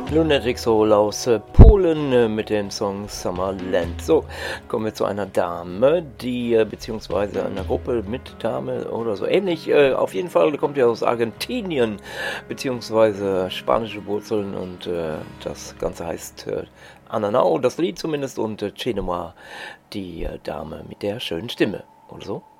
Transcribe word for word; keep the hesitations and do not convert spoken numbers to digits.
Lunatic Soul aus äh, Polen äh, mit dem Song Summerland. So, kommen wir zu einer Dame, die, äh, beziehungsweise einer Gruppe mit Dame oder so ähnlich. Äh, auf jeden Fall kommt ja aus Argentinien, beziehungsweise spanische Wurzeln und äh, das Ganze heißt äh, Ananao, das Lied zumindest, und äh, Chenoma, die äh, Dame mit der schönen Stimme, oder so?